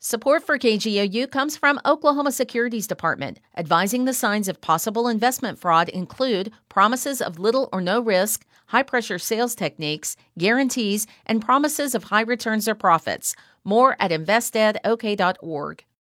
Support for KGOU comes from Oklahoma Securities Department. Advising the signs of possible investment fraud include promises of little or no risk, high-pressure sales techniques, guarantees, and promises of high returns or profits. More at investedok.org.